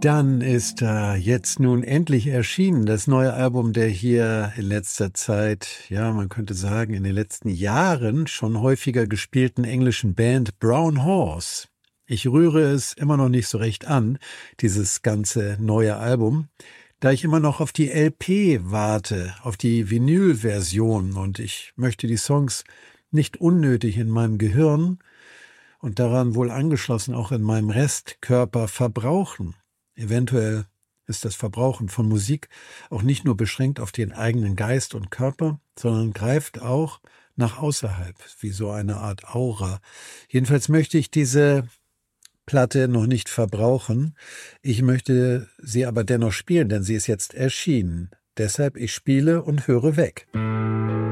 Dann ist jetzt nun endlich erschienen, das neue Album der hier in letzter Zeit, ja, man könnte sagen, in den letzten Jahren schon häufiger gespielten englischen Band Brown Horse. Ich rühre es immer noch nicht so recht an, dieses ganze neue Album, da ich immer noch auf die LP warte, auf die Vinyl-Version, und ich möchte die Songs nicht unnötig in meinem Gehirn und daran wohl angeschlossen auch in meinem Restkörper verbrauchen. Eventuell ist das Verbrauchen von Musik auch nicht nur beschränkt auf den eigenen Geist und Körper, sondern greift auch nach außerhalb, wie so eine Art Aura. Jedenfalls möchte ich diese Platte noch nicht verbrauchen. Ich möchte sie aber dennoch spielen, denn sie ist jetzt erschienen. Deshalb ich spiele und höre weg.